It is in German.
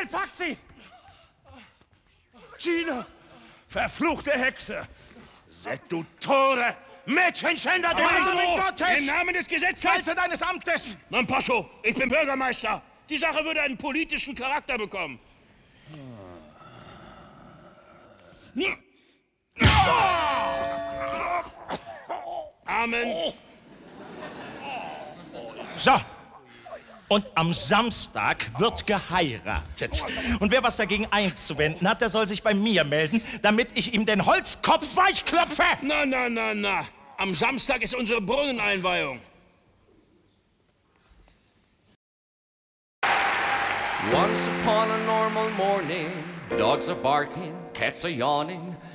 Schnell, packt sie! Gina, verfluchte Hexe! Seid du Tore! Mädchenschänder, du Namen Gottes! Im Namen des Gesetzes! Seite deines Amtes! Mann, Pascho, ich bin Bürgermeister. Die Sache würde einen politischen Charakter bekommen. Amen. So. Und am Samstag wird geheiratet. Und wer was dagegen einzuwenden hat, der soll sich bei mir melden, damit ich ihm den Holzkopf weichklopfe. Na. Am Samstag ist unsere Brunneneinweihung. Once upon a normal morning, dogs are barking, cats are yawning,